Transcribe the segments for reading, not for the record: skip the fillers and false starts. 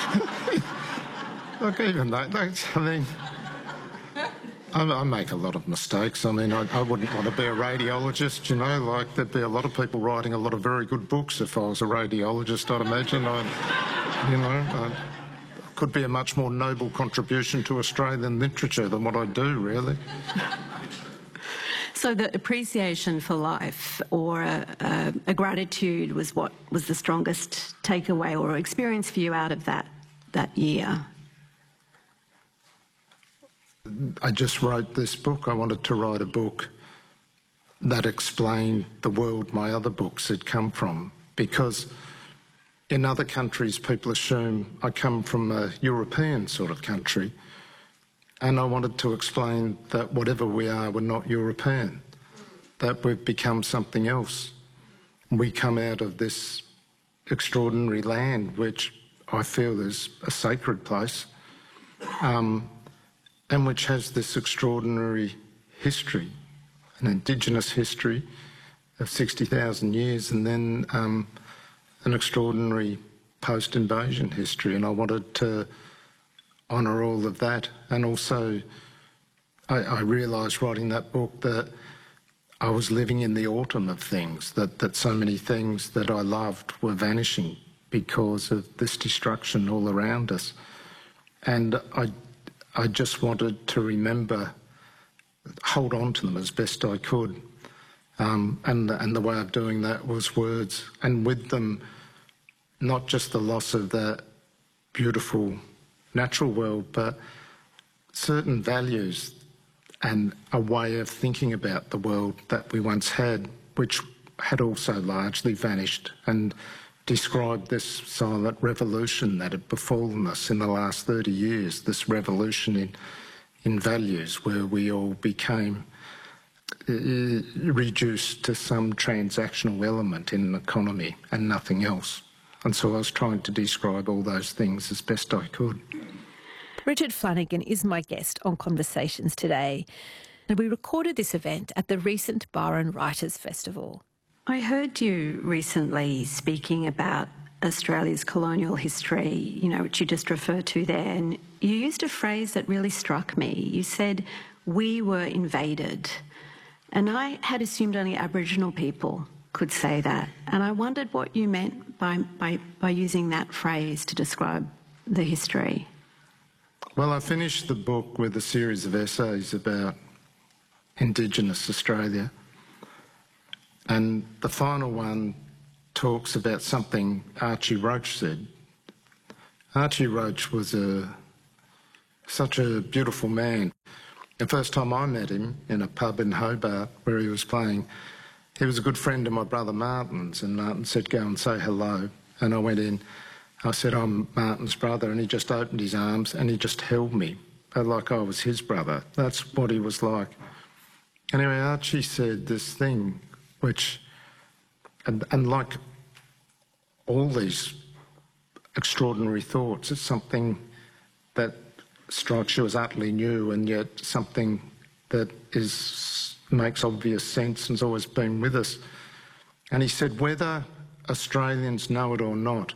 Look, even that, I mean, I make a lot of mistakes. I mean, I wouldn't want to be a radiologist, you know, like there'd be a lot of people writing a lot of very good books if I was a radiologist, I'd imagine. I could be a much more noble contribution to Australian literature than what I do, really. So the appreciation for life or a gratitude was what was the strongest takeaway or experience for you out of that year? I just wrote this book. I wanted to write a book that explained the world my other books had come from, because in other countries people assume I come from a European sort of country, and I wanted to explain that whatever we are, we're not European, that we've become something else. We come out of this extraordinary land, which I feel is a sacred place, and which has this extraordinary history, an Indigenous history of 60,000 years, and then an extraordinary post-invasion history. And I wanted to honour all of that. And also, I realised writing that book that I was living in the autumn of things, that so many things that I loved were vanishing because of this destruction all around us. And I just wanted to remember, hold on to them as best I could. And the way of doing that was words. And with them, not just the loss of that beautiful natural world, but certain values and a way of thinking about the world that we once had, which had also largely vanished, and described this silent revolution that had befallen us in the last 30 years, this revolution in values where we all became reduced to some transactional element in an economy and nothing else. And so I was trying to describe all those things as best I could. Richard Flanagan is my guest on Conversations today. And we recorded this event at the recent Byron Writers Festival. I heard you recently speaking about Australia's colonial history, you know, which you just referred to there, and you used a phrase that really struck me. You said, "We were invaded." And I had assumed only Aboriginal people could say that. And I wondered what you meant by using that phrase to describe the history. Well, I finished the book with a series of essays about Indigenous Australia. And the final one talks about something Archie Roach said. Archie Roach was such a beautiful man. The first time I met him in a pub in Hobart where he was playing, he was a good friend of my brother Martin's, and Martin said, "Go and say hello." And I went in, I said, "I'm Martin's brother," and he just opened his arms and he just held me, like I was his brother. That's what he was like. Anyway, Archie said this thing which, and like all these extraordinary thoughts, it's something that strikes you as utterly new and yet something that makes obvious sense and has always been with us. And he said, whether Australians know it or not,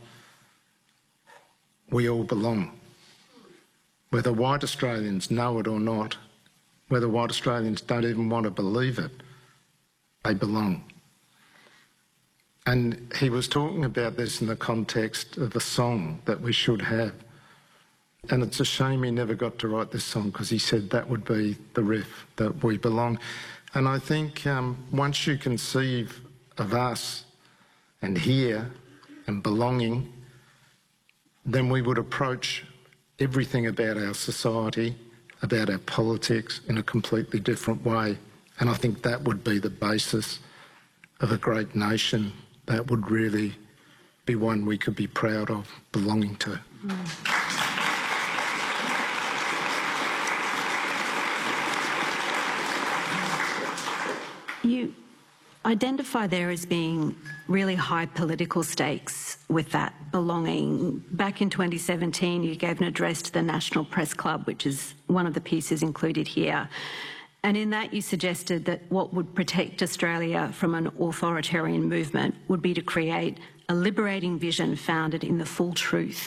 we all belong. Whether white Australians know it or not, whether white Australians don't even want to believe it, they belong. And he was talking about this in the context of a song that we should have. And it's a shame he never got to write this song, because he said that would be the riff, that we belong. And I think once you conceive of us and here and belonging, then we would approach everything about our society, about our politics, in a completely different way. And I think that would be the basis of a great nation. That would really be one we could be proud of belonging to. You identify there as being really high political stakes with that belonging. Back in 2017, you gave an address to the National Press Club, which is one of the pieces included here. And in that, you suggested that what would protect Australia from an authoritarian movement would be to create a liberating vision founded in the full truth